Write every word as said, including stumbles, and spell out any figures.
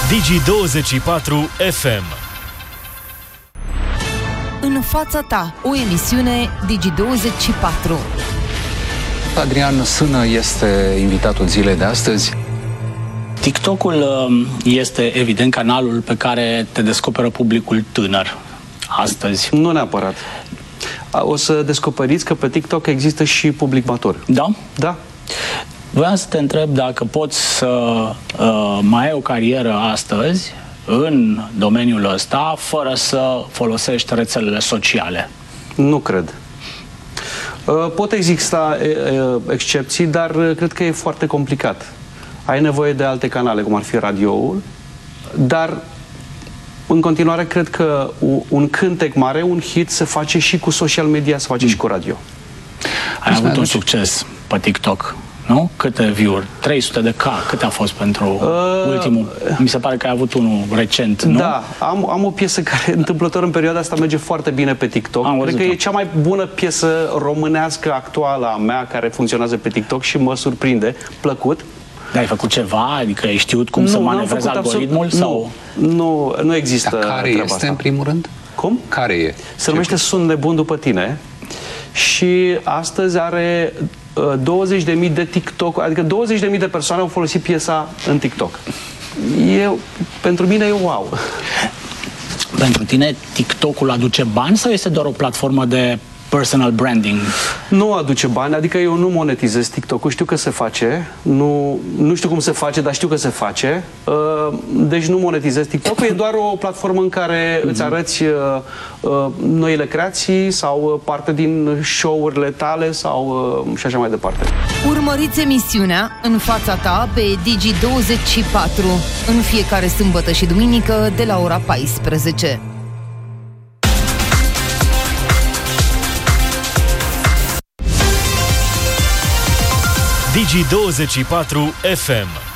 Digi douăzeci și patru F M. În fața ta, o emisiune Digi douăzeci și patru. Adrian Sână este invitatul zilei de astăzi. TikTok-ul este evident canalul pe care te descoperă publicul tânăr astăzi. Nu neapărat. O să descoperiți că pe TikTok există și public matur. Da? Da. Voiam să te întreb dacă poți să uh, mai ai o carieră astăzi în domeniul ăsta fără să folosești rețelele sociale. Nu cred. Uh, pot exista uh, excepții, dar uh, cred că e foarte complicat. Ai nevoie de alte canale, cum ar fi radioul, dar în continuare cred că un cântec mare, un hit, se face și cu social media, se face mm. și cu radio. Ai avut un succes pe TikTok, nu? Câte view-uri? trei sute de K. Câte a fost pentru uh, ultimul? Mi se pare că ai avut unul recent, nu? Da, am, am o piesă care întâmplător în perioada asta merge foarte bine pe TikTok. Am Cred că e cea mai bună piesă românească actuală a mea care funcționează pe TikTok și mă surprinde, plăcut. Dar ai făcut ceva? Adică ai știut cum nu, să manevrezi algoritmul? Absolut, sau? Nu, nu, nu există. Dar care este asta? În primul rând? Cum? Care e? Se numește Sunt nebun după tine și astăzi are uh, douăzeci de mii de TikTok, adică douăzeci de mii de persoane au folosit piesa în TikTok. Eu, pentru mine e wow. Pentru tine TikTok-ul aduce bani sau este doar o platformă de personal branding? Nu aduce bani, adică eu nu monetizez TikTok-ul, știu că se face, nu, nu știu cum se face, dar știu că se face, uh, deci nu monetizez TikTok-ul, e doar o platformă în care îți arăți uh, uh, noile creații sau parte din show-urile tale sau uh, și așa mai departe. Urmăriți emisiunea În fața ta pe Digi douăzeci și patru în fiecare sâmbătă și duminică de la ora paisprezece. Digi douăzeci și patru F M.